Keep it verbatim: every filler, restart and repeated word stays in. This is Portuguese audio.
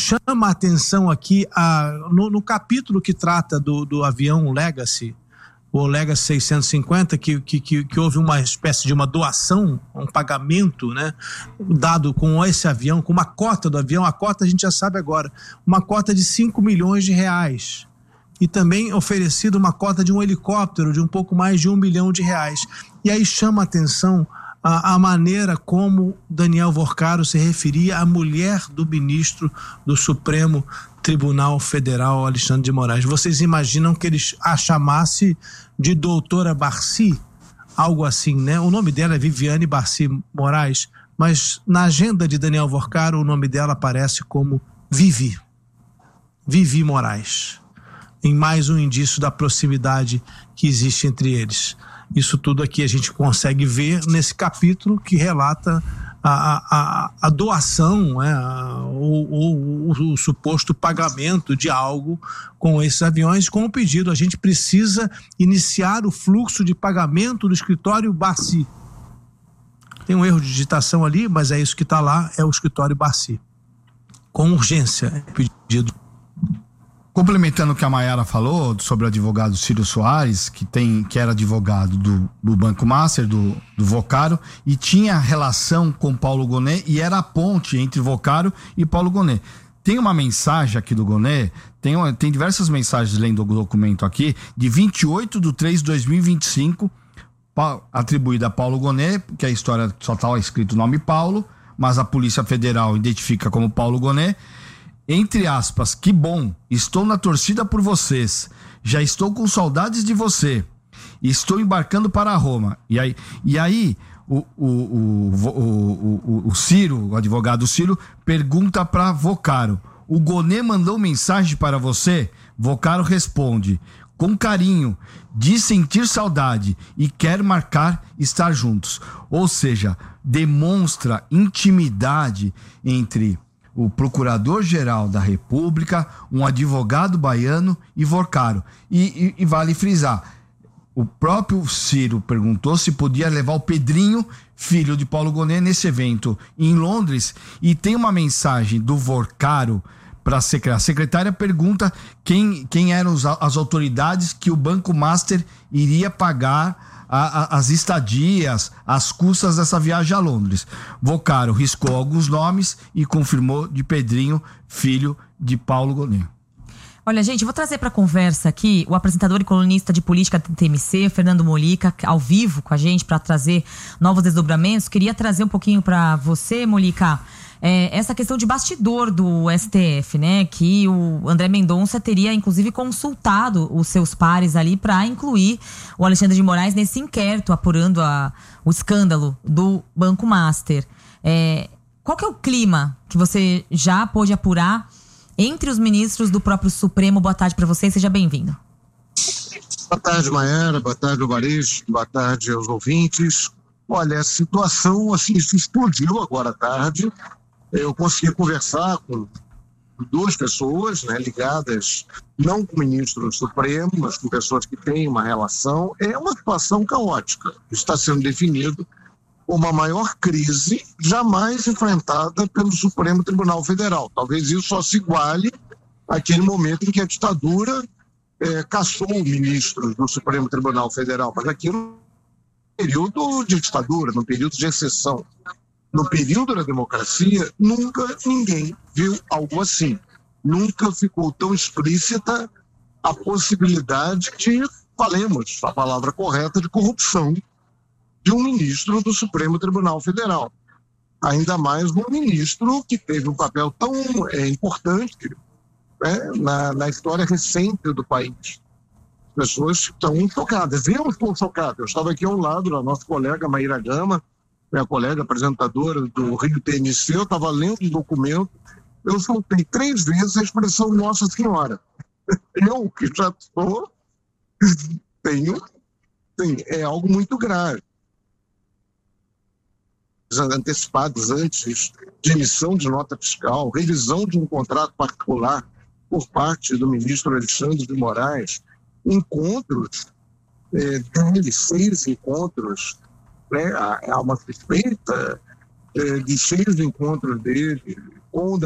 chama a atenção aqui a, no, no capítulo que trata do, do avião Legacy, o Legacy seiscentos e cinquenta, que, que, que, que houve uma espécie de uma doação, um pagamento, né, dado com esse avião, com uma cota do avião. A cota a gente já sabe agora, uma cota de cinco milhões de reais. E também oferecido uma cota de um helicóptero de um pouco mais de um milhão de reais. E aí chama a atenção a, a maneira como Daniel Vorcaro se referia à mulher do ministro do Supremo Tribunal Federal, Alexandre de Moraes. Vocês imaginam que ele a chamasse de doutora Barcy? Algo assim, né? O nome dela é Viviane Barcy Moraes, mas na agenda de Daniel Vorcaro o nome dela aparece como Vivi. Vivi Moraes. Em mais um indício da proximidade que existe entre eles. Isso tudo aqui a gente consegue ver nesse capítulo que relata a, a, a doação, né, ou, ou o, o suposto pagamento de algo com esses aviões, com o pedido: a gente precisa iniciar o fluxo de pagamento do escritório Barcy. Tem um erro de digitação ali, mas é isso que está lá, é o escritório Barcy. Com urgência, é pedido. Complementando o que a Mayara falou sobre o advogado Ciro Soares, que, tem, que era advogado do, do Banco Master, do, do Vocaro, e tinha relação com Paulo Gonet, e era a ponte entre Vocaro e Paulo Gonet. Tem uma mensagem aqui do Gonet, tem, tem diversas mensagens lendo o documento aqui, de vinte e oito de três de dois mil e vinte e cinco, atribuída a Paulo Gonet, porque a história só está escrito o nome Paulo, mas a Polícia Federal identifica como Paulo Gonet. Entre aspas, que bom, estou na torcida por vocês, já estou com saudades de você, estou embarcando para Roma. E aí, e aí o, o, o, o, o, o Ciro, o advogado Ciro, pergunta para Vocaro: o Gonet mandou mensagem para você? Vocaro responde: com carinho, diz sentir saudade e quer marcar estar juntos. Ou seja, demonstra intimidade entre o Procurador-Geral da República, um advogado baiano e Vocaro. E, e, e vale frisar, o próprio Ciro perguntou se podia levar o Pedrinho, filho de Paulo Gonet, nesse evento em Londres, e tem uma mensagem do Vocaro para a secretária. A secretária pergunta quem, quem eram as autoridades que o Banco Master iria pagar A, a, as estadias, as custas dessa viagem a Londres. Vocaro riscou alguns nomes e confirmou de Pedrinho, filho de Paulo Gonet. Olha, gente, vou trazer para a conversa aqui o apresentador e colunista de política da T M C, Fernando Molica, ao vivo com a gente para trazer novos desdobramentos. Queria trazer um pouquinho para você, Molica, É, essa questão de bastidor do S T F, né? Que o André Mendonça teria, inclusive, consultado os seus pares ali para incluir o Alexandre de Moraes nesse inquérito, apurando a, o escândalo do Banco Master. É, qual que é o clima que você já pôde apurar entre os ministros do próprio Supremo? Boa tarde para você, seja bem-vindo. Boa tarde, Mayara, boa tarde, Alvarez, boa tarde aos ouvintes. Olha, a situação assim, se explodiu agora à tarde. Eu consegui conversar com duas pessoas, né, ligadas não com o ministro do Supremo, mas com pessoas que têm uma relação. É uma situação caótica. Está sendo definido como a maior crise jamais enfrentada pelo Supremo Tribunal Federal. Talvez isso só se iguale àquele momento em que a ditadura é, caçou ministros do Supremo Tribunal Federal, mas aquilo no período de ditadura, no período de exceção. No período da democracia, nunca ninguém viu algo assim. Nunca ficou tão explícita a possibilidade de, falemos a palavra correta, de corrupção de um ministro do Supremo Tribunal Federal. Ainda mais um ministro que teve um papel tão é, importante, né, na, na história recente do país. As pessoas estão chocadas. Eu estou chocado. Eu estava aqui ao lado da nossa colega Maíra Gama, minha colega apresentadora do Rio T M C, eu estava lendo o documento, eu soltei três vezes a expressão Nossa Senhora. Eu, que já sou, tenho, tenho, é algo muito grave. Antecipados antes de emissão de nota fiscal, revisão de um contrato particular por parte do ministro Alexandre de Moraes, encontros, é, dele, seis encontros, né, há uma suspeita é, de seis encontros dele com